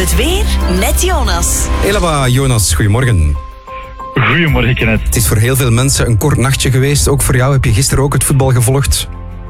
Het weer met Jonas. Elaba, Jonas, goedemorgen. Goedemorgen, Kenneth. Het is voor heel veel mensen een kort nachtje geweest. Ook voor jou. Heb je gisteren ook het voetbal gevolgd?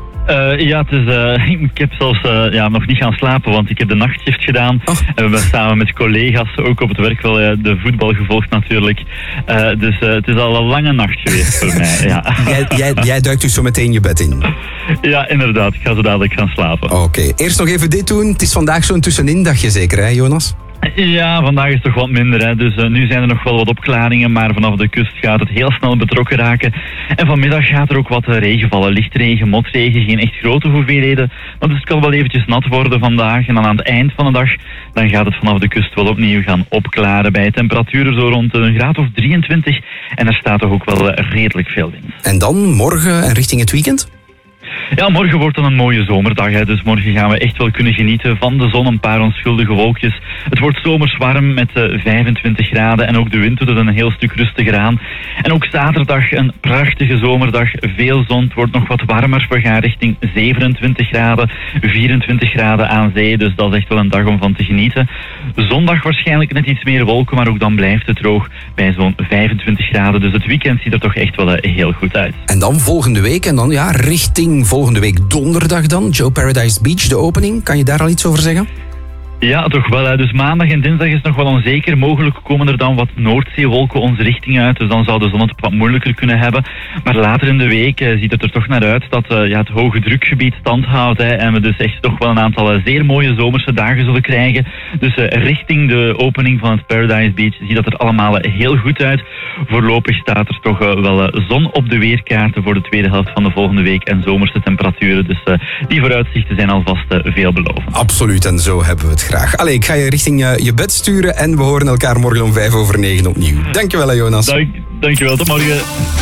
Ja, ik heb zelfs nog niet gaan slapen, want ik heb de nachtshift gedaan. Oh. En we hebben samen met collega's ook op het werk wel de voetbal gevolgd natuurlijk. Dus het is al een lange nacht geweest voor mij. Ja. Jij duikt dus zo meteen je bed in. Ja, inderdaad. Ik ga zo dadelijk gaan slapen. Oké. Eerst nog even dit doen. Het is vandaag zo'n tussenindagje zeker, hè, Jonas? Ja, vandaag is het toch wat minder. Hè. Dus nu zijn er nog wel wat opklaringen, maar vanaf de kust gaat het heel snel betrokken raken. En vanmiddag gaat er ook wat regen vallen. Lichtregen, motregen, geen echt grote hoeveelheden. Maar dus het kan wel eventjes nat worden vandaag. En dan aan het eind van de dag dan gaat het vanaf de kust wel opnieuw gaan opklaren. Bij temperaturen zo rond een graad of 23. En er staat toch ook wel redelijk veel wind. En dan morgen en richting het weekend? Ja, morgen wordt dan een mooie zomerdag. Hè. Dus morgen gaan we echt wel kunnen genieten van de zon, een paar onschuldige wolkjes. Het wordt zomers warm met 25 graden en ook de wind doet het een heel stuk rustiger aan. En ook zaterdag een prachtige zomerdag, veel zon, het wordt nog wat warmer. We gaan richting 27 graden, 24 graden aan zee, dus dat is echt wel een dag om van te genieten. Zondag waarschijnlijk net iets meer wolken, maar ook dan blijft het droog bij zo'n 25 graden. Dus het weekend ziet er toch echt wel heel goed uit. En dan volgende week en dan richting volgende week donderdag dan, Joe Paradise Beach, de opening. Kan je daar al iets over zeggen? Ja, toch wel. Hè. Dus maandag en dinsdag is nog wel onzeker. Mogelijk komen er dan wat Noordzeewolken onze richting uit. Dus dan zou de zon het wat moeilijker kunnen hebben. Maar later in de week ziet het er toch naar uit dat het hoge drukgebied stand houdt. Hè, en we dus echt toch wel een aantal zeer mooie zomerse dagen zullen krijgen. Dus richting de opening van het Paradise Beach ziet dat er allemaal heel goed uit. Voorlopig staat er toch wel zon op de weerkaarten voor de tweede helft van de volgende week. En zomerse temperaturen. Dus die vooruitzichten zijn alvast veelbelovend. Absoluut, en zo hebben we het graag. Allee, ik ga je richting je bed sturen en we horen elkaar morgen om 9:05 opnieuw. Dankjewel, Jonas. Dankjewel, tot morgen.